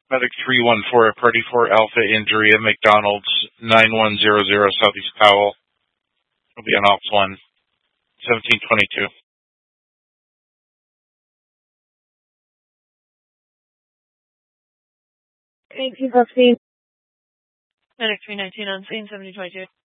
Medic 314 at Party 4 Alpha injury at McDonald's 9100 Southeast Powell. Will be on Ops 1, 1722. Thank you, Buffy. Medic 319 on scene, 7022.